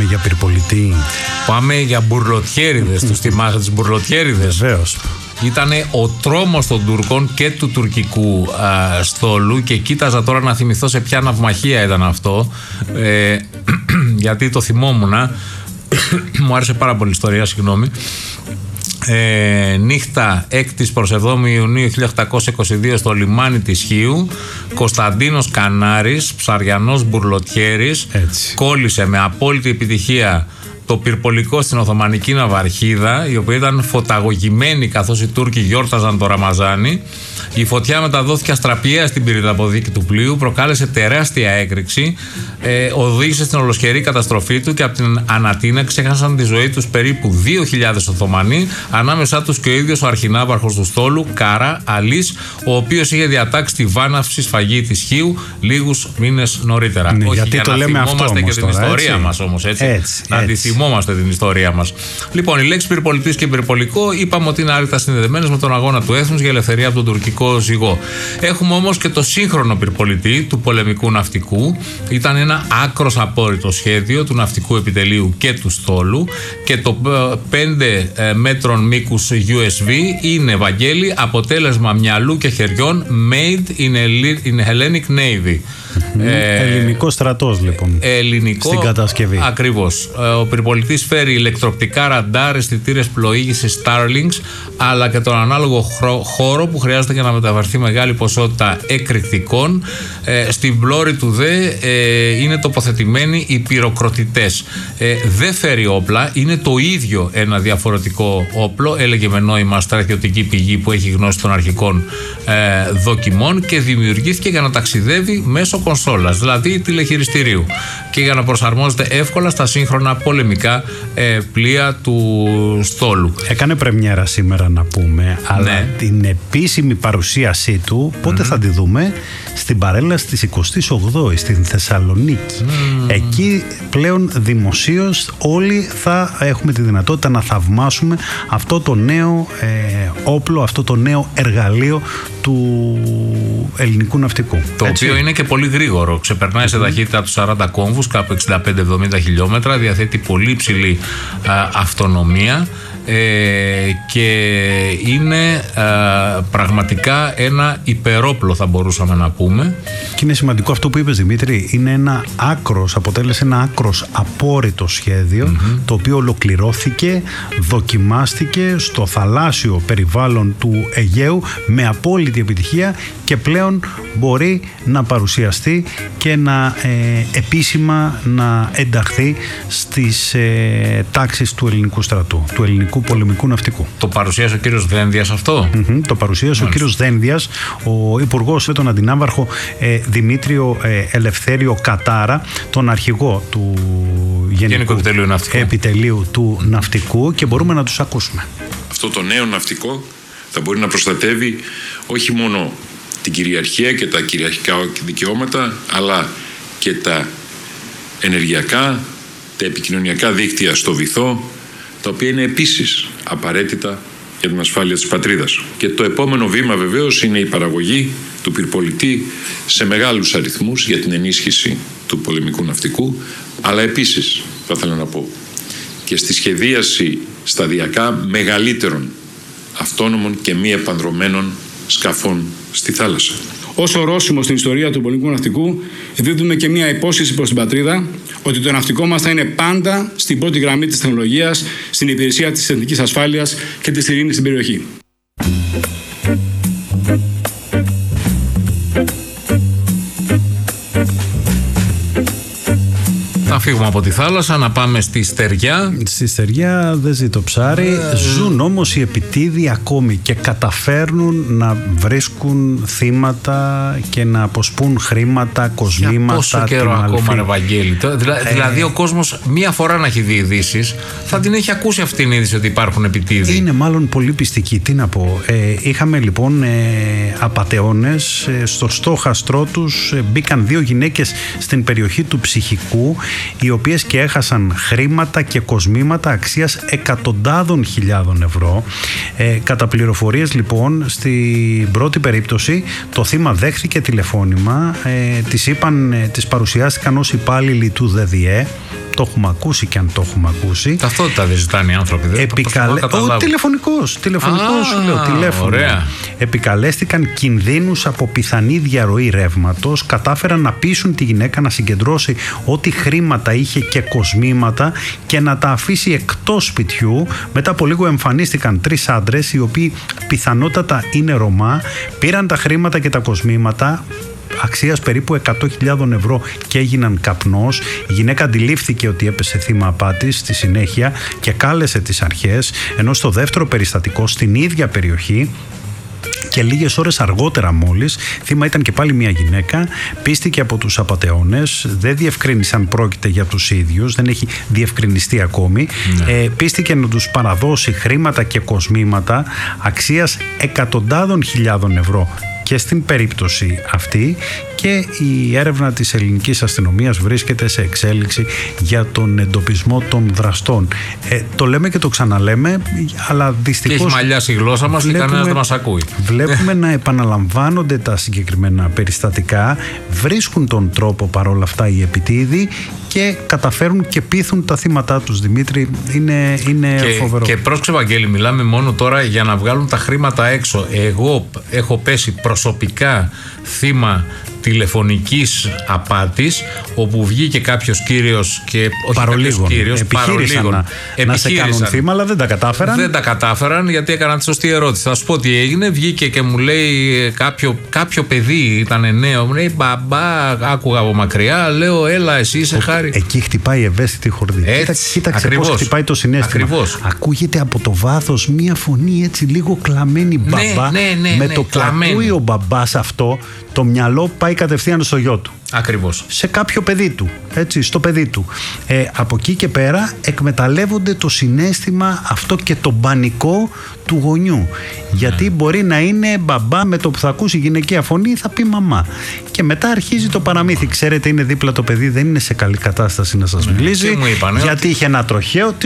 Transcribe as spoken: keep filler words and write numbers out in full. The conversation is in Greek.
για πυρπολιτή. Πάμε για μπουρλοτιέριδες. Τους θυμάσαι τις μπουρλοτιέριδες? Βεβαίως. Ήτανε ο τρόμος των Τούρκων και του τουρκικού α, στόλου, και κοίταζα τώρα να θυμηθώ σε ποια ναυμαχία ήταν αυτό, ε, γιατί το θυμόμουνα. Μου άρεσε πάρα πολύ η ιστορία, συγγνώμη. Ε, νύχτα έκτης προς εβδόμη Ιουνίου χίλια οκτακόσια είκοσι δύο στο λιμάνι της Χίου, Κωνσταντίνος Κανάρης, ψαριανός μπουρλοτιέρης, κόλλησε με απόλυτη επιτυχία το πυρπολικό στην Οθωμανική ναυαρχίδα, η οποία ήταν φωταγωγημένη καθώς οι Τούρκοι γιόρταζαν το Ραμαζάνι. Η φωτιά μεταδόθηκε αστραπιαία στην πυρηναποδίκη του πλοίου, προκάλεσε τεράστια έκρηξη, ε, οδήγησε στην ολοσχερή καταστροφή του, και από την ανατείναξη έχασαν τη ζωή τους περίπου δύο χιλιάδες Οθωμανοί, ανάμεσά τους και ο ίδιος ο αρχινάβαρχος του στόλου, Κάρα Αλής, ο οποίος είχε διατάξει τη βάναυση σφαγή της Χίου λίγους μήνες νωρίτερα. Ναι, όχι γιατί για το να λέμε θυμόμαστε αυτό και όμως την τώρα, ιστορία έτσι. μας όμως, έτσι. Έτσι, να έτσι. τη θυμόμαστε την ιστορία μας. Λοιπόν, η λέξη πυρπολιτής και πυρπολικό είπαμε ότι είναι άρρητα συνδεδεμένες με τον αγώνα του έθνους για ελευθερία από τον τουρκικό ζυγό. Έχουμε όμως και το σύγχρονο πυρπολιτή του πολεμικού ναυτικού. Ήταν ένα άκρος απόρριτο σχέδιο του ναυτικού επιτελείου και του στόλου, και το πέντε μέτρων μήκους γιου ες βι είναι, Βαγγέλη, αποτέλεσμα μυαλού και χεριών, made in Hellenic Navy. Ε, ελληνικό στρατός, λοιπόν. Ελληνικό, στην κατασκευή. Ακριβώς. Ο πυρπολιτής φέρει ηλεκτροπτικά ραντάρ, αισθητήρες πλοήγησης Starlinks, αλλά και τον ανάλογο χώρο που χρειάζεται για να μεταφερθεί μεγάλη ποσότητα εκρηκτικών. Ε, στην πλώρη του δε ε, είναι τοποθετημένοι οι πυροκροτητές. Ε, δεν φέρει όπλα, είναι το ίδιο ένα διαφορετικό όπλο, έλεγε με νόημα στρατιωτική πηγή που έχει γνώση των αρχικών ε, δοκιμών, και δημιουργήθηκε για να ταξιδεύει μέσω κονσόλας, δηλαδή τηλεχειριστηρίου, και για να προσαρμόζεται εύκολα στα σύγχρονα πολεμικά ε, πλοία του στόλου. Έκανε πρεμιέρα σήμερα, να πούμε, αλλά ναι. την επίσημη παρουσίασή του πότε mm. θα τη δούμε? Στην παρέλαση της εικοστής όγδοης στην Θεσσαλονίκη. Mm. Εκεί πλέον δημοσίως όλοι θα έχουμε τη δυνατότητα να θαυμάσουμε αυτό το νέο ε, όπλο, αυτό το νέο εργαλείο του ελληνικού ναυτικού. Το Έτσι. οποίο είναι και πολύ γρήγορο. Ξεπερνάει mm. σε ταχύτητα από τους σαράντα κόμβους, κάπου εξήντα πέντε με εβδομήντα χιλιόμετρα, διαθέτει πολύ υψηλή α, αυτονομία. Ε, και είναι α, πραγματικά ένα υπερόπλο, θα μπορούσαμε να πούμε. Και είναι σημαντικό αυτό που είπες, Δημήτρη. Είναι ένα άκρος, αποτέλεσε ένα άκρος απόρριτο σχέδιο, mm-hmm. το οποίο ολοκληρώθηκε, δοκιμάστηκε στο θαλάσσιο περιβάλλον του Αιγαίου με απόλυτη επιτυχία, και πλέον μπορεί να παρουσιαστεί και να ε, επίσημα να ενταχθεί στις ε, τάξεις του ελληνικού στρατού, του ελληνικού πολεμικού ναυτικού. Το παρουσίασε ο κύριος Δένδιας αυτό. Mm-hmm, το παρουσίασε Μάλιστα. ο κύριος Δένδιας, ο υπουργός με τον αντινάβαρχο ε, Δημήτριο ε, Ελευθέριο Κατάρα, τον αρχηγό του Γενικού, Γενικού επιτελείου, ναυτικού. επιτελείου του Ναυτικού, και μπορούμε να τους ακούσουμε. Αυτό το νέο ναυτικό θα μπορεί να προστατεύει όχι μόνο την κυριαρχία και τα κυριαρχικά δικαιώματα, αλλά και τα ενεργειακά, τα επικοινωνιακά δίκτυα στο βυθό, τα οποία είναι επίσης απαραίτητα για την ασφάλεια της πατρίδας. Και το επόμενο βήμα βεβαίως είναι η παραγωγή του πυρπολιτή σε μεγάλους αριθμούς για την ενίσχυση του πολεμικού ναυτικού, αλλά επίσης, θα ήθελα να πω, και στη σχεδίαση σταδιακά μεγαλύτερων αυτόνομων και μη επανδρωμένων σκαφών στη θάλασσα. Ως ορόσημο στην ιστορία του πολεμικού ναυτικού, δίδουμε και μια υπόσχεση προς την πατρίδα ότι το ναυτικό μας θα είναι πάντα στην πρώτη γραμμή της τεχνολογίας, στην υπηρεσία της εθνικής ασφάλειας και της ειρήνης στην περιοχή. Να φύγουμε από τη θάλασσα, να πάμε στη στεριά. Στη στεριά δεν ζει το ψάρι. Ε... Ζουν όμως οι επιτίδοι ακόμη και καταφέρνουν να βρίσκουν θύματα και να αποσπούν χρήματα, κοσμήματα. Για πόσο καιρό ακόμα, ρε Βαγγέλη? Ε... Δηλαδή ο κόσμος μία φορά να έχει δει ειδήσεις, θα την έχει ακούσει αυτή την είδηση ότι υπάρχουν επιτίδοι. Είναι μάλλον πολύ πιστική. Τι να πω. Ε, είχαμε λοιπόν ε, απατεώνες. Ε, στο στόχαστρό τους ε, μπήκαν δύο γυναίκες στην περιοχή του Ψυχικού. οι οποίες και έχασαν χρήματα και κοσμήματα αξίας εκατοντάδων χιλιάδων ευρώ. Ε, κατά πληροφορίες λοιπόν, στην πρώτη περίπτωση το θύμα δέχθηκε τηλεφώνημα, ε, της είπαν, ε, της παρουσιάστηκαν ως υπάλληλοι του ΔΔΕ. Το έχουμε ακούσει και αν το έχουμε ακούσει. Ταυτότητα δεν ζητάνε οι άνθρωποι. Δεν Επικαλε... Ο τηλεφωνικός. Τηλεφωνικός σου λέω, τηλέφωνο. Ωραία. Επικαλέστηκαν κινδύνους από πιθανή διαρροή ρεύματος. Κατάφεραν να πείσουν τη γυναίκα να συγκεντρώσει ό,τι χρήματα είχε και κοσμήματα και να τα αφήσει εκτός σπιτιού. Μετά από λίγο εμφανίστηκαν τρεις άντρες, οι οποίοι πιθανότατα είναι Ρωμά. Πήραν τα χρήματα και τα κοσμήματα αξίας περίπου εκατό χιλιάδες ευρώ και έγιναν καπνός. Η γυναίκα αντιλήφθηκε ότι έπεσε θύμα απάτης στη συνέχεια και κάλεσε τις αρχές, ενώ στο δεύτερο περιστατικό στην ίδια περιοχή και λίγες ώρες αργότερα μόλις, θύμα ήταν και πάλι μια γυναίκα, πίστηκε από τους απατεώνες, δεν διευκρίνησαν πρόκειται για τους ίδιους, δεν έχει διευκρινιστεί ακόμη, ναι. ε, πίστηκε να τους παραδώσει χρήματα και κοσμήματα αξίας εκατοντάδων χιλιάδων ευρώ και στην περίπτωση αυτή, και η έρευνα της ελληνικής αστυνομίας βρίσκεται σε εξέλιξη για τον εντοπισμό των δραστών. Ε, το λέμε και το ξαναλέμε, αλλά δυστυχώς... Και έχει μαλλιάσει η γλώσσα μας και κανένας δεν μας ακούει. Βλέπουμε να επαναλαμβάνονται τα συγκεκριμένα περιστατικά, βρίσκουν τον τρόπο παρόλα αυτά οι επιτίδιοι και καταφέρουν και πείθουν τα θύματά τους. Δημήτρη, είναι, είναι και, φοβερό. Και πρόσεξε, Βαγγέλη, μιλάμε μόνο τώρα για να βγάλουν τα χρήματα έξω. Εγώ έχω πέσει προσωπικά θύμα τηλεφωνικής απάτης, όπου βγήκε κάποιος κύριος και όχι παρολίγων, κύριος, επιχείρησαν να, να σε κάνουν θύμα, αλλά δεν τα κατάφεραν. Δεν τα κατάφεραν γιατί έκαναν τη σωστή ερώτηση. Θα σου πω τι έγινε. Βγήκε και μου λέει κάποιο, κάποιο παιδί, ήταν νέο, μου λέει μπαμπά, άκουγα από μακριά, λέω έλα εσύ είσαι ο, χάρη. Εκεί χτυπάει ευαίσθητη χορδή. Έτσι, κοίταξε πώς χτυπάει το συναίσθημα. Ακριβώς. Ακούγεται από το βάθος μία φωνή έτσι λίγο κλαμμένη, μπαμπά. Ναι, ναι, ναι, με ναι, το που ακούει ο μπαμπάς αυτό, το μυαλό πάει κατευθείαν στο γιο του. Ακριβώς. Σε κάποιο παιδί του, έτσι, στο παιδί του. Ε, από εκεί και πέρα εκμεταλλεύονται το συναίσθημα αυτό και τον πανικό του γονιού. Mm. Γιατί μπορεί να είναι μπαμπά, με το που θα ακούσει γυναικεία φωνή θα πει μαμά. Και μετά αρχίζει το παραμύθι. Ξέρετε, είναι δίπλα το παιδί, δεν είναι σε καλή κατάσταση να σας μιλήσει. Mm. Γιατί είχε ένα τροχαίο.